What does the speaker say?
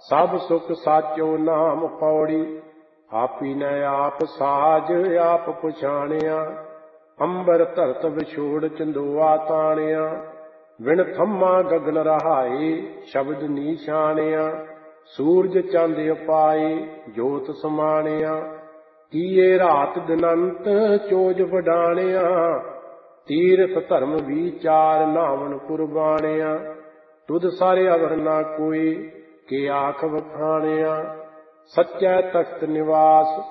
सब सुख साचो नाम पौड़ी। आपी न आप साज आप पुछाणिया। अंबर धरत विछोड़ चंदोआ ताणिया। विण थम्मा गगन रहाए शब्द नीछाणिया। सूरज चंद उपाए जोत समाणिया। कीए रात दिनंत चोज वडाणिया। तीर्थ धर्म विचार नावन कुर्बाणिया। तुद सारे अवर ना कोई के आख वखाणिया। सच्चै तख्त निवास